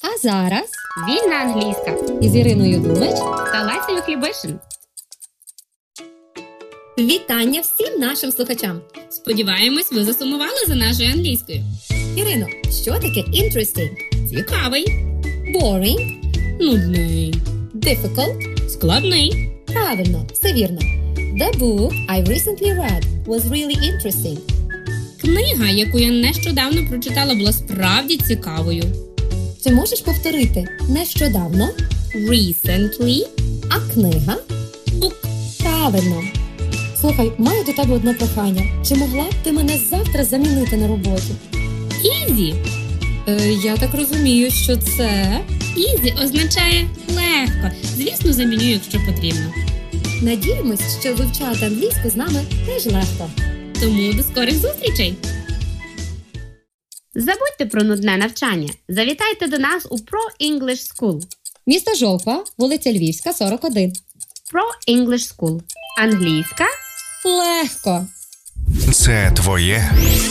А зараз Вільна англійська із Іриною Думич та Лесею Хлібишин. вітання всім нашим слухачам. Сподіваємось, ви засумували за нашою англійською. Ірино, що таке interesting? Цікавий, Boring? нудний, Difficult? складний. Правильно, все вірно. The book I recently read was really interesting. Книга, яку я нещодавно прочитала, була справді цікавою. Чи можеш повторити нещодавно, Recently а книга? book. Правильно. Слухай, маю до тебе одне прохання. Чи могла б ти мене завтра замінити на роботі? Easy. Я так розумію, що це... Easy означає легко. Звісно, заміню, якщо потрібно. Надіємось, що вивчати англійську з нами теж легко. Тому до скорих зустрічей! Забудьте про нудне навчання. Завітайте до нас у Pro English School. Місто Жовква, вулиця Львівська, 41. Pro English School. Англійська Легко. Це твоє